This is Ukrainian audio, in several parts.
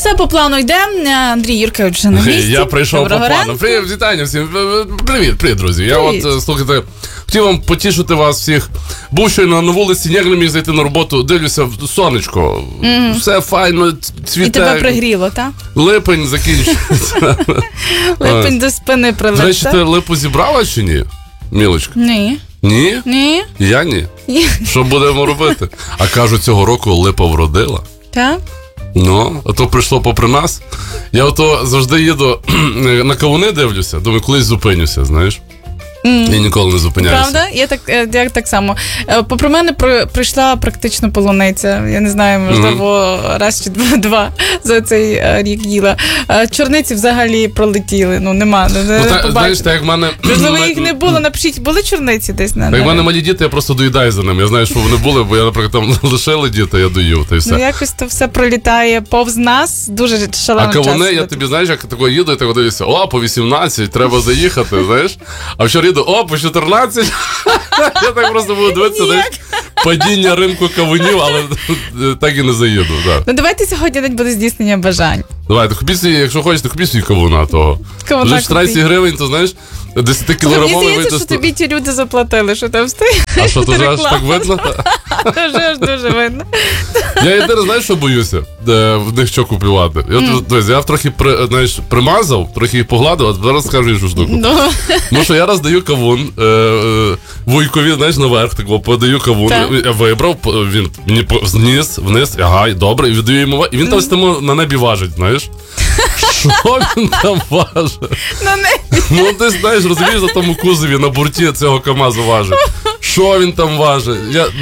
Все по плану йде. Андрій Юркович вже на місці. Я прийшов по плану. Привіт, вітання всім. Привіт, друзі. Я от, слухайте, хотів вам потішити вас всіх. Був щойно на вулиці, ніяк не міг зайти на роботу, дивлюся, сонечко. Все файно, цвіте. І тебе пригріло, так? Липень закінчується. Липень до спини прилетить. До речі, ти липу зібрала чи ні, Мілочка? Ні. Ні? Ні. Я ні. Що будемо робити? А кажуть, цього року липа вродила. Так? Ну, а то прийшло попри нас. Я ото завжди їду на кавуни дивлюся, думаю, колись зупинюся, знаєш. Я ніколи не зупиняюся. Правда? Я так само. Попри мене прийшла практично полуниця. Я не знаю, можливо, раз чи два за цей рік їла. Чорниці взагалі пролетіли. Ну, нема. Знаєш, так як в мене... Можливо, їх не було. Напишіть, були чорниці десь? Так як в мене малі діти, я просто доїдаю за ними. Я знаю, що вони були, бо я, наприклад, там лишили діти, я доїв, та й все. Ну, якось то все пролітає повз нас. Дуже шалено час. А кавуни, я тобі, знаєш, як такого їду, і так дивлюся, по 18, треба заїхати, знаєш. А вчора їду, по 14. Я так просто буду дивитися, знаєш, падіння ринку кавунів, але так і не заїду. Так. Ну, давайте сьогодні день буде здійснення бажань. Давайте, якщо хочете, купіть свій кавуна того. Вже 14 гривень, то, знаєш, 10-кілограмовий вийде. Мені здається, що тобі ті люди заплатили, що там стоїть. А що, то аж так видно? Дуже видно. Я єдине, знаєш, що боюся? В них що купувати? Я трохи, знаєш, примазав, трохи їх погладив, а зараз скажу іншу штуку. Ну, що я раз даю кавун вуйкові, знаєш, наверх, так подаю кавун, я вибрав, він мені вниз, ага, добре, і віддаю йому, і він там стимо на небі важить, знаєш? Що він там важить? На небі? Ну, ти знаєш, розумієш, на тому кузові, на борті цього КамАЗу важить. Що він там важить?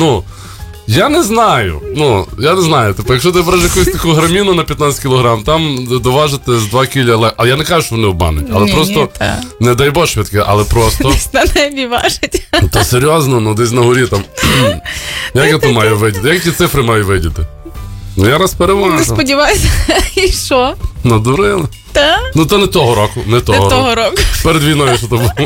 Я не знаю. Типу, якщо ти береш якусь таку граміну на 15 кілограм, там доважити з 2 кіля, а я не кажу, що вони обмануть, але просто, не дай Бог швидке, але просто... Десь на небі важить. Та серйозно, десь на горі там. Як я то маю видіти? Як ті цифри маю видіти? Ну, я раз переважу. Не сподіваюся. І що? Надурили. Так? Ну, то не того року. Не того року. Перед війною, що то було.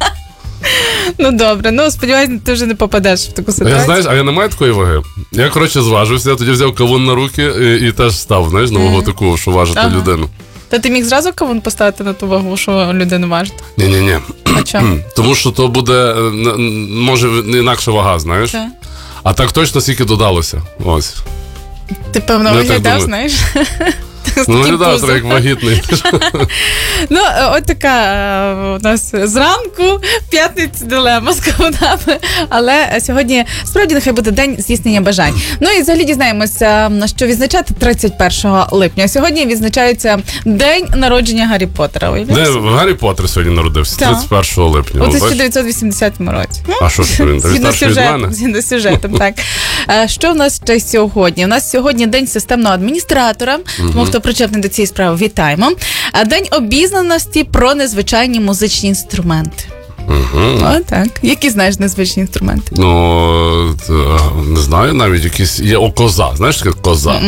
Ну, добре. Сподіваюся, ти вже не попадеш в таку ситуацію. А я не маю такої ваги. Я, зважився, я тоді взяв кавун на руки і теж став, знаєш, на вагу таку, що важити людину. Та ти міг зразу кавун поставити на ту вагу, що людину важить? Ні. А чому? Тому що то буде, може, інакша вага, знаєш. Так. А так точно скільки додалося. Ось. Ти, певно, виглядав, знаєш? Ну, виглядав трохи як вагітний. Ну, от така у нас зранку, п'ятниці дилема з кавунами. Але сьогодні, справді, нехай буде день здійснення бажань. Ну і взагалі дізнаємося, що відзначати 31 липня. Сьогодні відзначається день народження Гаррі Поттера. Гаррі Поттер сьогодні народився, 31 липня. У 1980 році. А що ж він? Він старший від мене? Згідно з сюжетом, так. Що в нас ще сьогодні? У нас сьогодні день системного адміністратора. Тому хто причетний до цієї справи, вітаємо. День обізнаності про незвичайні музичні інструменти. О, так. Які знаєш незвичні інструменти? Ну, не знаю, навіть якісь є коза. Знаєш, таке коза?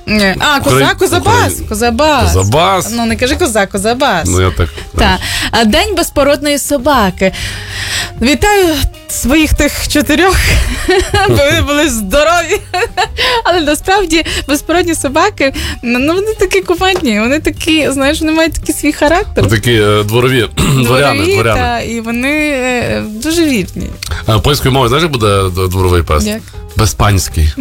Козабас. Козабас. Ну, не кажи козабас. Ну, я так. Так. День безпородної собаки. Вітаю своїх тих 4, бо вони були здорові. Але насправді безпородні собаки, вони такі кумедні, вони такі, знаєш, вони мають такий свій характер. Такі дворові, дворяни. Так, і вони дуже вірні. А польською мовою, знаєш, як буде дворовий пес? Як? Безпанський.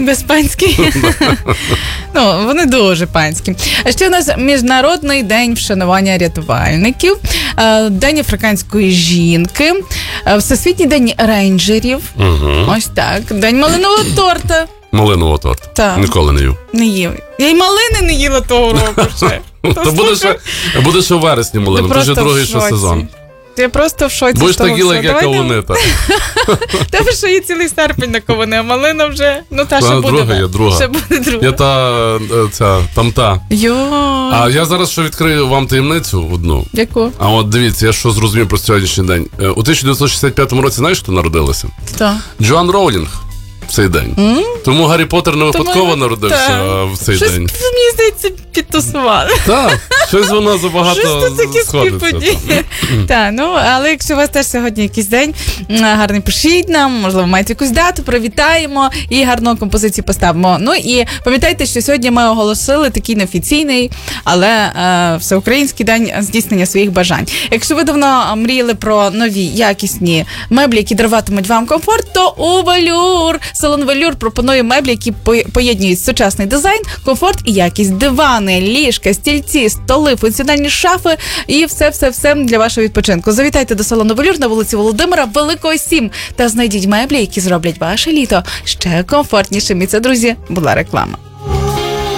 Ну, вони дуже панські. А ще у нас Міжнародний день вшанування рятувальників, День африканської жінки, Всесвітній день рейнджерів, ось так, День малинового торта. Малинового торта? Так. Ніколи не їв. Не їв. Я й малини не їла того року ще. То буде ще в вересні малину, то вже другий ще сезон. Я просто в шоці. Будеш так їла, як я кавуни. Тебе ще є цілий серпень на кавуни, а малина вже, ще буде. Друга. Ще буде друга. Я тамта. Йо. А я зараз ще відкрию вам таємницю одну. Яку? А от дивіться, я що зрозумів про сьогоднішній день. У 1965 році, знаєш, хто народилася? Хто? Джоан Роулінг. В цей день. Тому Гаррі Поттер не випадково народився в цей день. Мені здається, підтусували. Так, щось воно забагато Щось тут такі співпадіння. Так, ну, але якщо у вас теж сьогодні якийсь день гарний, пишіть нам, можливо, маєте якусь дату, привітаємо і гарну композицію поставимо. Ну і пам'ятайте, що сьогодні ми оголосили такий неофіційний, але всеукраїнський день здійснення своїх бажань. Якщо ви давно мріяли про нові, якісні меблі, які даруватимуть вам комфорт, то у Велюр, салон Велюр пропонує меблі, які поєднують сучасний дизайн, комфорт і якість. Дивани, ліжка, стільці, столи, функціональні шафи і все для вашого відпочинку. Завітайте до салону Велюр на вулиці Володимира Великого, 7 та знайдіть меблі, які зроблять ваше літо ще комфортнішим. І це, друзі, була реклама.